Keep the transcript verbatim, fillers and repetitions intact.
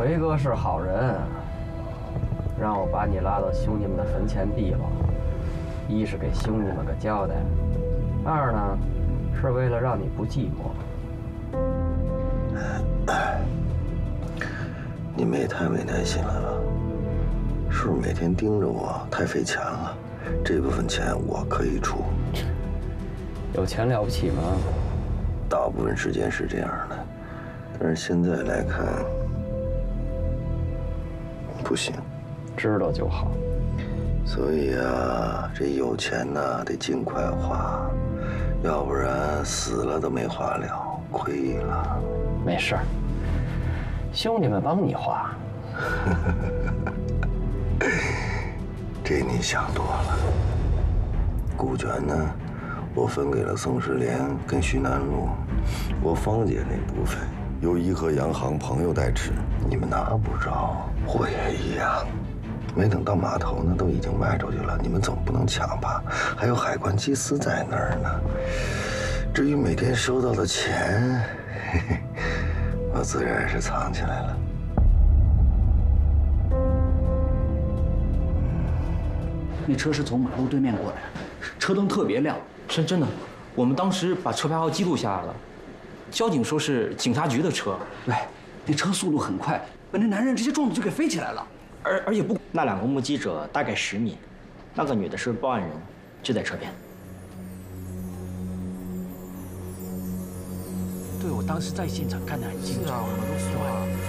奎哥是好人，让我把你拉到兄弟们的坟前地方，一是给兄弟们个交代，二呢是为了让你不寂寞。 你们也太没耐心了吧？是不是每天盯着我太费钱了？这部分钱我可以出。 有钱了不起吗？ 大部分时间是这样的，但是现在来看，不行。 知道就好。 所以啊，这有钱呢得尽快花，要不然死了都没花了，亏了。 没事儿，兄弟们帮你花。 这你想多了。股权呢，我分给了宋世莲跟徐南路，我芳姐那部分由颐和洋行朋友代持，你们拿不着，我也一样。没等到码头呢，都已经卖出去了，你们总不能抢吧？还有海关缉司在那儿呢。至于每天收到的钱，嘿嘿，我自然是藏起来了。 那车是从马路对面过来的，车灯特别亮。 真真的，我们当时把车牌号记录下来了。交警说是警察局的车。 对，那车速度很快，把那男人直接撞的就给飞起来了。 而而且不， 那两个目击者大概十米，那个女的是报案人，就在车边。 对，我当时在现场看得很清楚。是啊，我们都说了。